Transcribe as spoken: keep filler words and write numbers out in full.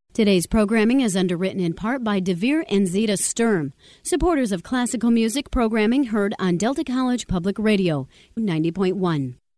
Today's programming is underwritten in part by DeVere and Zeta Sturm, supporters of classical music programming heard on Delta College Public Radio, ninety point one.